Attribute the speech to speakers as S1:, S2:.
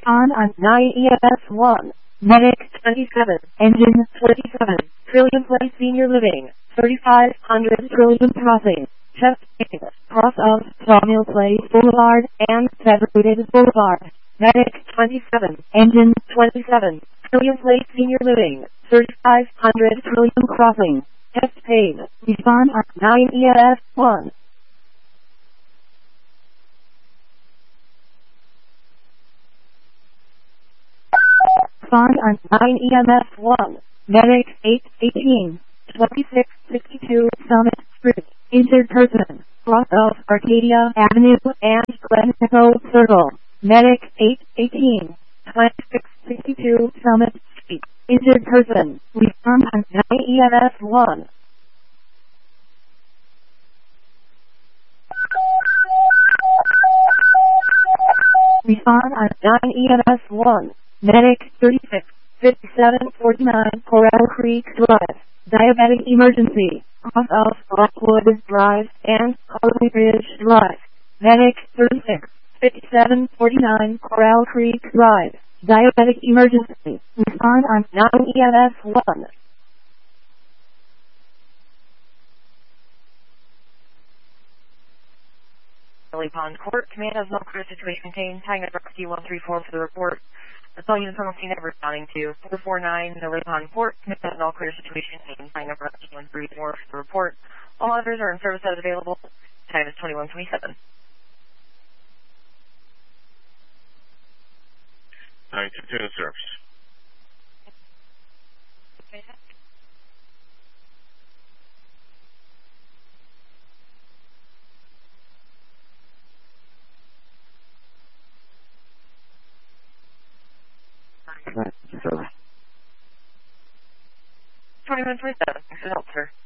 S1: Respond on 9 EMS 1. Medic 27. Engine 27. Trillium Place Senior Living. 3500 Trillium Crossing. Chest pain. Cross of Sawmill Place Boulevard and Federated Boulevard. Medic 27. Engine 27. Trillium Place Senior Living. 3500 Trillium Crossing. Chest pain. Respond on 9 EMS 1. Respond on 9 EMS 1. Medic 818. 2662 Summit Street. Injured person. Cross of Arcadia Avenue and Glencoe Circle. Medic 818. 2662 Summit Street. Injured person. Respond on 9 EMS 1. Respond on 9 EMS 1. Medic 36, 5749 Coral Creek Drive. Diabetic emergency. Cross of Rockwood Drive and Colony Ridge Drive. Medic 36, 5749 Coral Creek Drive. Diabetic emergency. Respond on 9 EMS 1.
S2: Lily Pond Court. Command has no clear situation contained. Tying up C134 for the report. That's all units on the scene ever responding to. 449 Lily Pond Court. Command has no clear situation contained. Tying up C134 for the report. All monitors are in service as available. Time is 21:27.
S3: 922 in service.
S1: Service.
S2: 21:27. This is help, sir.